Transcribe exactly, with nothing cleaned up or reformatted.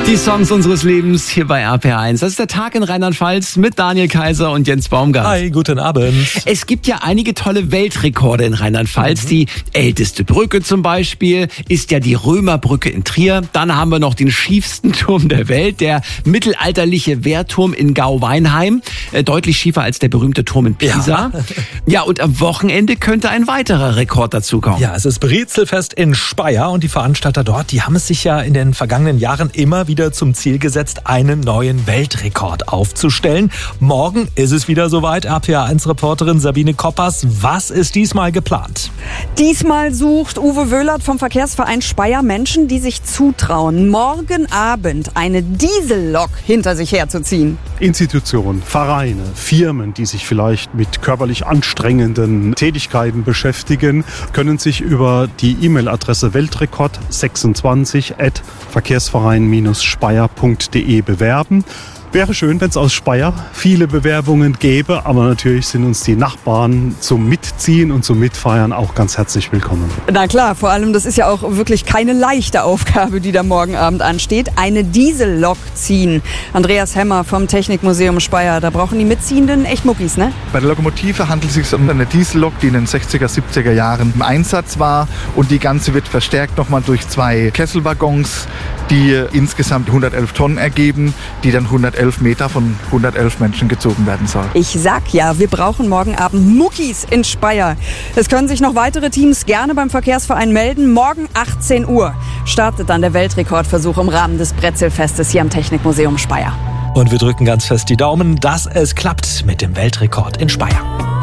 Die Songs unseres Lebens hier bei R P R eins. Das ist der Tag in Rheinland-Pfalz mit Daniel Kaiser und Jens Baumgart. Hi, guten Abend. Es gibt ja einige tolle Weltrekorde in Rheinland-Pfalz. Mhm. Die älteste Brücke zum Beispiel ist ja die Römerbrücke in Trier. Dann haben wir noch den schiefsten Turm der Welt, der mittelalterliche Wehrturm in Gau-Weinheim. Äh, deutlich schiefer als der berühmte Turm in Pisa. Ja. ja, und am Wochenende könnte ein weiterer Rekord dazukommen. Ja, es ist Brezelfest in Speyer und die Veranstalter dort, die haben es sich ja in den vergangenen Jahren immer wieder zum Ziel gesetzt, einen neuen Weltrekord aufzustellen. Morgen ist es wieder soweit. R P R eins Reporterin Sabine Koppers, was ist diesmal geplant? Diesmal sucht Uwe Wöhlert vom Verkehrsverein Speyer Menschen, die sich zutrauen, morgen Abend eine Diesellok hinter sich herzuziehen. Institutionen, Vereine, Firmen, die sich vielleicht mit körperlich anstrengenden Tätigkeiten beschäftigen, können sich über die E-Mail-Adresse weltrekord sechsundzwanzig at verkehrsverein speyer punkt de bewerben. Wäre schön, wenn es aus Speyer viele Bewerbungen gäbe, aber natürlich sind uns die Nachbarn zum Mitziehen und zum Mitfeiern auch ganz herzlich willkommen. Na klar, vor allem, das ist ja auch wirklich keine leichte Aufgabe, die da morgen Abend ansteht. Eine Diesellok ziehen. Andreas Hemmer vom Technikmuseum Speyer, da brauchen die Mitziehenden echt Muckis, ne? Bei der Lokomotive handelt es sich um eine Diesellok, die in den sechziger, siebziger Jahren im Einsatz war, und die ganze wird verstärkt nochmal durch zwei Kesselwaggons, die insgesamt hundertelf Tonnen ergeben, die dann hundertelf Meter von hundertelf Menschen gezogen werden soll. Ich sag ja, wir brauchen morgen Abend Muckis in Speyer. Es können sich noch weitere Teams gerne beim Verkehrsverein melden. Morgen achtzehn Uhr startet dann der Weltrekordversuch im Rahmen des Brezelfestes hier am Technikmuseum Speyer. Und wir drücken ganz fest die Daumen, dass es klappt mit dem Weltrekord in Speyer.